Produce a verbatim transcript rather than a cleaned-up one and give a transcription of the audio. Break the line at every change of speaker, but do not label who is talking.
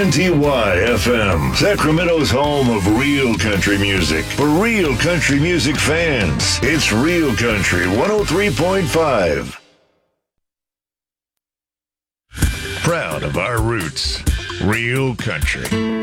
N T Y F M, Sacramento's home of real country music. For real country music fans, it's Real Country one oh three point five. Proud of our roots, real country.